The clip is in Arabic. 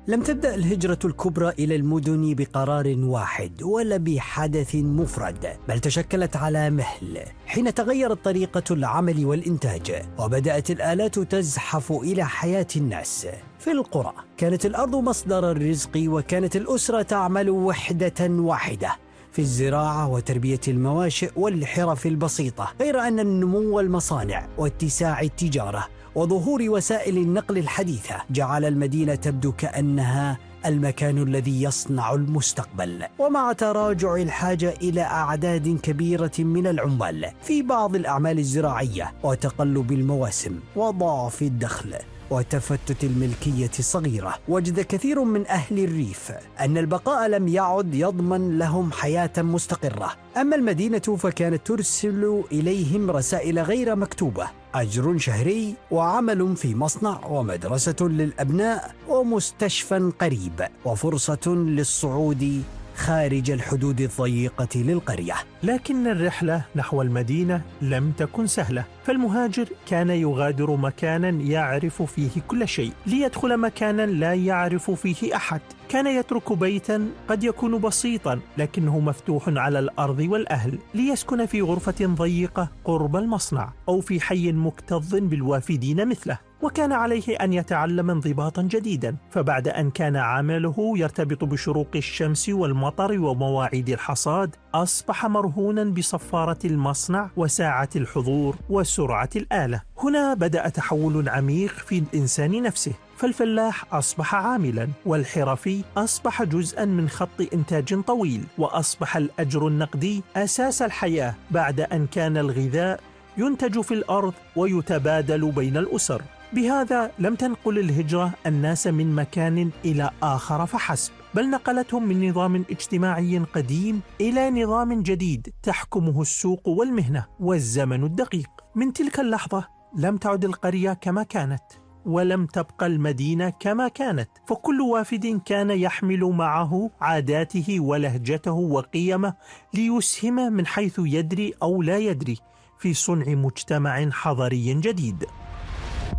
لم تبدأ الهجرة الكبرى إلى المدن بقرار واحد ولا بحدث مفرد، بل تشكلت على مهل حين تغيرت طريقة العمل والإنتاج وبدأت الآلات تزحف إلى حياة الناس. في القرى كانت الأرض مصدر الرزق، وكانت الأسرة تعمل وحدة واحدة في الزراعة وتربية المواشئ والحرف البسيطة، غير أن النمو المصانع واتساع التجارة وظهور وسائل النقل الحديثة جعل المدينة تبدو كأنها المكان الذي يصنع المستقبل. ومع تراجع الحاجة إلى أعداد كبيرة من العمال في بعض الأعمال الزراعية وتقلب المواسم وضعف الدخل وتفتت الملكية الصغيرة، وجد كثير من أهل الريف أن البقاء لم يعد يضمن لهم حياة مستقرة. أما المدينة فكانت ترسل إليهم رسائل غير مكتوبة، أجر شهري وعمل في مصنع ومدرسة للأبناء ومستشفى قريب وفرصة للصعود خارج الحدود الضيقة للقرية. لكن الرحلة نحو المدينة لم تكن سهلة، فالمهاجر كان يغادر مكانا يعرف فيه كل شيء ليدخل مكانا لا يعرف فيه أحد. كان يترك بيتا قد يكون بسيطا لكنه مفتوح على الأرض والأهل، ليسكن في غرفة ضيقة قرب المصنع أو في حي مكتظ بالوافدين مثله. وكان عليه أن يتعلم انضباطا جديدا، فبعد أن كان عمله يرتبط بشروق الشمس والمطر ومواعيد الحصاد، أصبح مرهونا بصفارة المصنع وساعة الحضور وسرعة الآلة. هنا بدأ تحول عميق في الإنسان نفسه، فالفلاح أصبح عاملا، والحرفي أصبح جزءا من خط إنتاج طويل، وأصبح الأجر النقدي أساس الحياة بعد أن كان الغذاء ينتج في الأرض ويتبادل بين الأسر. بهذا لم تنقل الهجرة الناس من مكان إلى آخر فحسب، بل نقلتهم من نظام اجتماعي قديم إلى نظام جديد تحكمه السوق والمهنة والزمن الدقيق. من تلك اللحظة لم تعد القرية كما كانت، ولم تبقى المدينة كما كانت، فكل وافد كان يحمل معه عاداته ولهجته وقيمه ليسهم من حيث يدري أو لا يدري في صنع مجتمع حضري جديد.